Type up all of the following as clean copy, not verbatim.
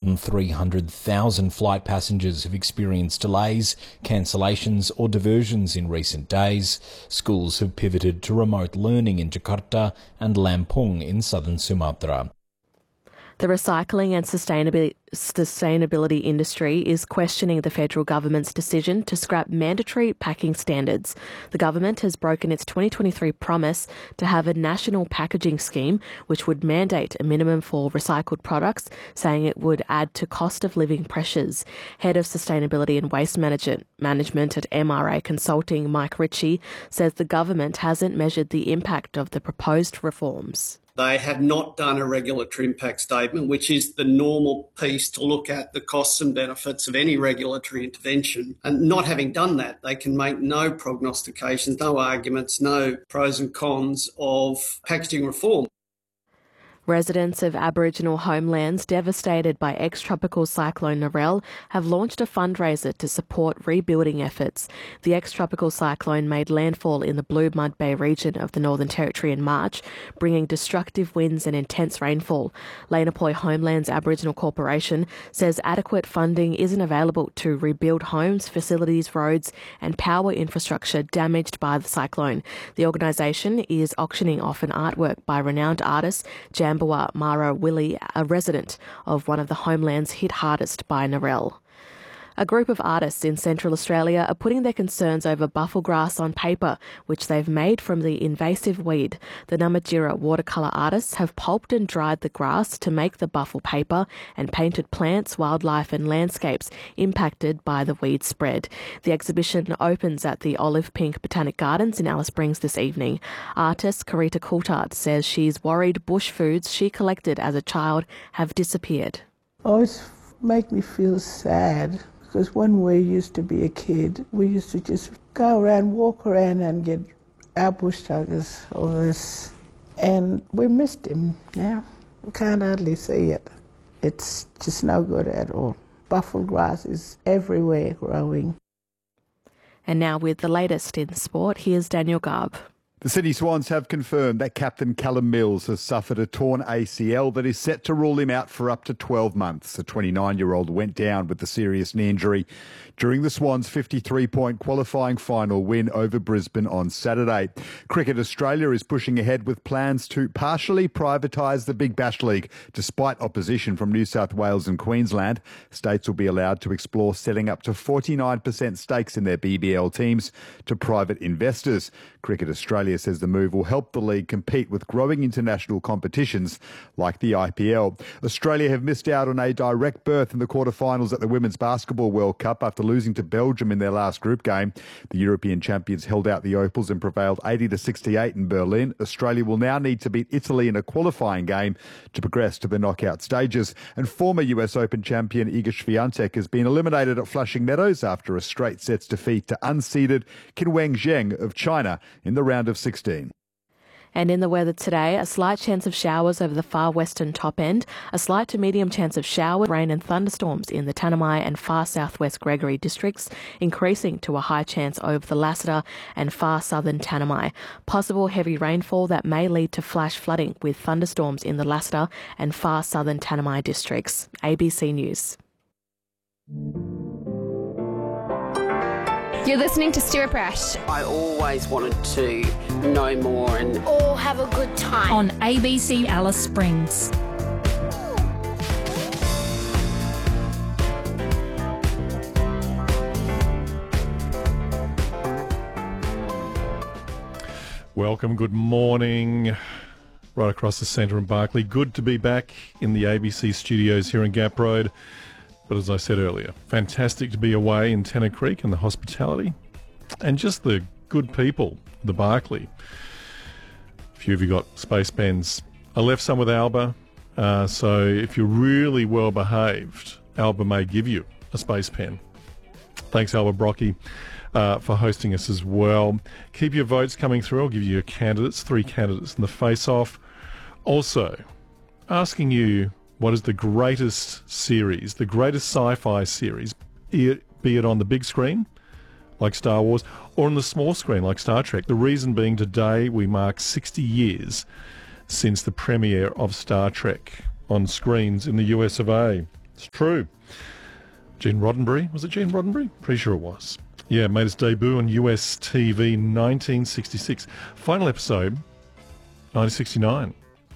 than 300,000 flight passengers have experienced delays, cancellations or diversions in recent days. Schools have pivoted to remote learning in Jakarta and Lampung in southern Sumatra. The recycling and sustainability industry is questioning the federal government's decision to scrap mandatory packing standards. The government has broken its 2023 promise to have a national packaging scheme which would mandate a minimum for recycled products, saying it would add to cost of living pressures. Head of Sustainability and Waste Management at MRA Consulting, Mike Ritchie, says the government hasn't measured the impact of the proposed reforms. They have not done a regulatory impact statement, which is the normal piece to look at the costs and benefits of any regulatory intervention. And not having done that, they can make no prognostications, no arguments, no pros and cons of packaging reform. Residents of Aboriginal homelands devastated by ex-tropical cyclone Narelle have launched a fundraiser to support rebuilding efforts. The ex-tropical cyclone made landfall in the Blue Mud Bay region of the Northern Territory in March, bringing destructive winds and intense rainfall. Lenapoy Homelands Aboriginal Corporation says adequate funding isn't available to rebuild homes, facilities, roads and power infrastructure damaged by the cyclone. The organisation is auctioning off an artwork by renowned artist Jambawa Mara Willie, a resident of one of the homelands hit hardest by Narelle. A group of artists in Central Australia are putting their concerns over buffel grass on paper, which they've made from the invasive weed. The Namatjira watercolour artists have pulped and dried the grass to make the buffel paper and painted plants, wildlife and landscapes impacted by the weed spread. The exhibition opens at the Olive Pink Botanic Gardens in Alice Springs this evening. Artist Karita Coulthard says she's worried bush foods she collected as a child have disappeared. Always make me feel sad. Because when we used to be a kid, we used to just go around, walk around and get our bush tuggers, all this. And we missed him now. We can't hardly see it. It's just no good at all. Buffel grass is everywhere growing. And now with the latest in sport, here's Daniel Garb. The Sydney Swans have confirmed that captain Callum Mills has suffered a torn ACL that is set to rule him out for up to 12 months. The 29-year-old went down with the serious knee injury during the Swans' 53-point qualifying final win over Brisbane on Saturday. Cricket Australia is pushing ahead with plans to partially privatise the Big Bash League. Despite opposition from New South Wales and Queensland, states will be allowed to explore setting up to 49% stakes in their BBL teams to private investors. Cricket Australia says the move will help the league compete with growing international competitions like the IPL. Australia have missed out on a direct berth in the quarterfinals at the Women's Basketball World Cup after losing to Belgium in their last group game. The European champions held out the Opals and prevailed 80-68 in Berlin. Australia will now need to beat Italy in a qualifying game to progress to the knockout stages. And former US Open champion Iga Swiatek has been eliminated at Flushing Meadows after a straight sets defeat to unseeded Qinwen Zheng of China in the round of 16. And in the weather today, a slight chance of showers over the far western top end, a slight to medium chance of showers, rain and thunderstorms in the Tanami and far southwest Gregory districts, increasing to a high chance over the Lassiter and far southern Tanami. Possible heavy rainfall that may lead to flash flooding with thunderstorms in the Lassiter and far southern Tanami districts. ABC News. You're listening to Stuart Brash. I always wanted to know more and all have a good time on ABC Alice Springs. Welcome, good morning. Right across the centre in Barclay. Good to be back in the ABC studios here in Gap Road. But as I said earlier, fantastic to be away in Tennant Creek and the hospitality and just the good people, the Barclay. A few of you got space pens. I left some with Alba, so if you're really well behaved, Alba may give you a space pen. Thanks, Alba Brocky, for hosting us as well. Keep your votes coming through. I'll give you your candidates, 3 candidates in the face-off. Also, asking you, what is the greatest series, the greatest sci-fi series, be it on the big screen, like Star Wars, or on the small screen, like Star Trek? The reason being today we mark 60 years since the premiere of Star Trek on screens in the US of A. It's true. Gene Roddenberry. Was it Gene Roddenberry? Pretty sure it was. Yeah, made its debut on US TV 1966. Final episode, 1969.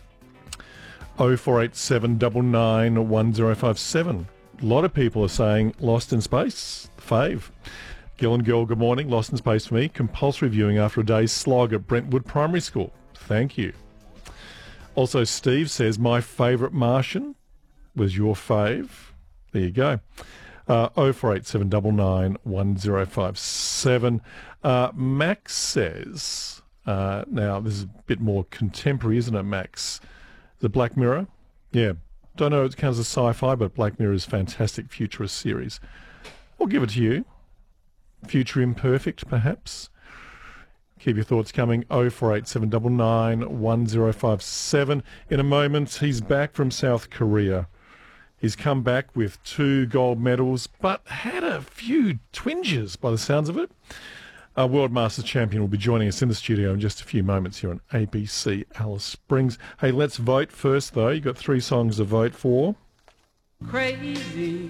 0487 99 1057. A lot of people are saying Lost in Space, fave. Gill and Girl, good morning. Lost in Space for me. Compulsory viewing after a day's slog at Brentwood Primary School. Thank you. Also, Steve says, my favourite Martian was your fave. There you go. 0487 99 1057. Max says, now this is a bit more contemporary, isn't it, Max? The Black Mirror? Yeah. Don't know if it counts as sci-fi, but Black Mirror is a fantastic futurist series. I'll give it to you. Future Imperfect, perhaps. Keep your thoughts coming. 0487 99 1057. In a moment, he's back from South Korea. He's come back with 2 gold medals, but had a few twinges by the sounds of it. Our World Masters champion will be joining us in the studio in just a few moments here on ABC Alice Springs. Hey, let's vote first, though. You've got 3 songs to vote for. Crazy,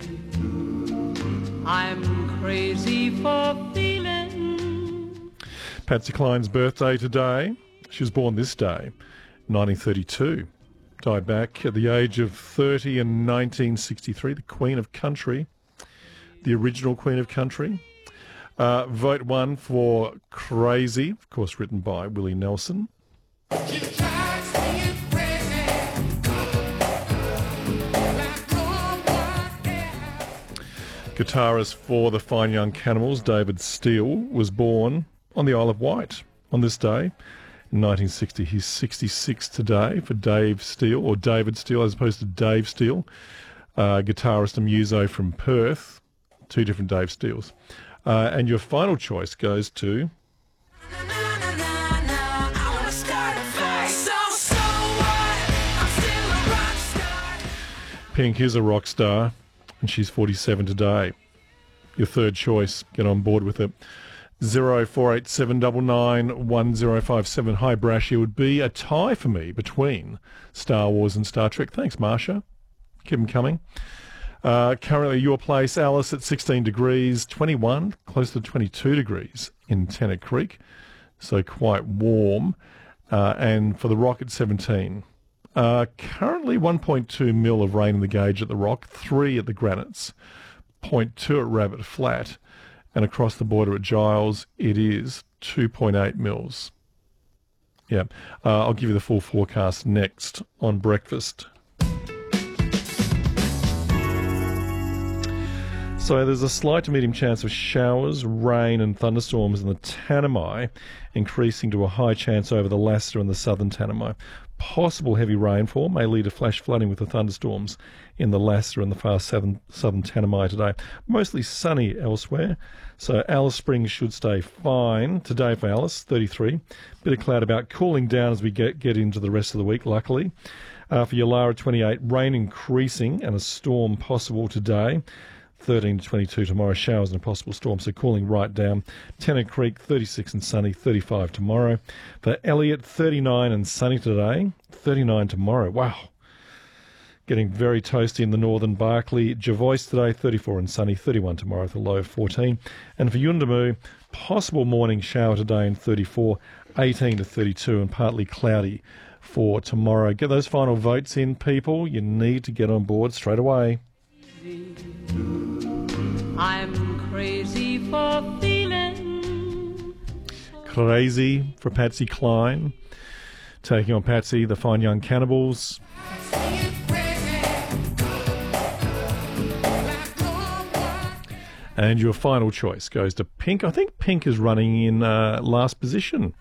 I'm crazy for feeling. Patsy Cline's birthday today. She was born this day, 1932. Died back at the age of 30 in 1963. The Queen of Country, the original Queen of Country. Vote 1 for Crazy, of course written by Willie Nelson. Guitarist for the Fine Young Cannibals, David Steele, was born on the Isle of Wight on this day. In 1960, he's 66 today for Dave Steele, or David Steele as opposed to Dave Steele. Guitarist and muso from Perth. 2 different Dave Steeles. And your final choice goes to... Pink is a rock star, and she's 47 today. Your third choice, get on board with it. 0487 99 1057. Hi, Brash. It would be a tie for me between Star Wars and Star Trek. Thanks, Marsha. Keep them coming. Currently, your place, Alice, at 16 degrees, 21, close to 22 degrees in Tennant Creek, so quite warm. And for the Rock at 17. Currently 1.2 mil of rain in the gauge at the Rock, 3 at the Granites, 0.2 at Rabbit Flat, and across the border at Giles, it is 2.8 mils. Yeah, I'll give you the full forecast next on Breakfast. So there's a slight to medium chance of showers, rain and thunderstorms in the Tanami, increasing to a high chance over the Lasta and the southern Tanami. Possible heavy rainfall may lead to flash flooding with the thunderstorms in the Lasta and the far southern Tanami today. Mostly sunny elsewhere, so Alice Springs should stay fine. Today for Alice, 33. Bit of cloud about, cooling down as we get into the rest of the week, luckily. For Yulara, 28. Rain increasing and a storm possible today. 13 to 22 tomorrow, showers and a possible storm, so cooling right down. Tennant Creek, 36 and sunny, 35 tomorrow. For Elliot, 39 and sunny today, 39 tomorrow. Wow. Getting very toasty in the northern Barkly. Jervois today, 34 and sunny, 31 tomorrow with a low of 14. And for Yuendamu, possible morning shower today in 34, 18 to 32 and partly cloudy for tomorrow. Get those final votes in, people. You need to get on board straight away. I'm crazy for feeling. Crazy for Patsy Cline. Taking on Patsy, the Fine Young Cannibals. And your final choice goes to Pink. I think Pink is running in last position.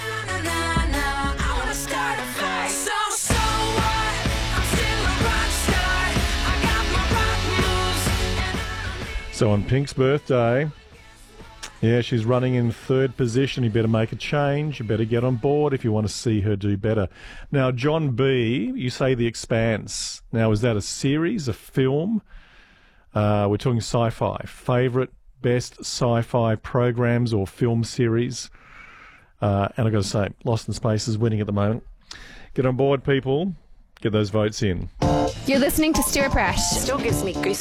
So on Pink's birthday, yeah, she's running in third position. You better make a change. You better get on board if you want to see her do better. Now, John B., you say The Expanse. Now, is that a series, a film? We're talking sci-fi. Favourite, best sci-fi programs or film series? And I've got to say, Lost in Space is winning at the moment. Get on board, people. Get those votes in. You're listening to Stuart Brash. Still gives me goosebumps.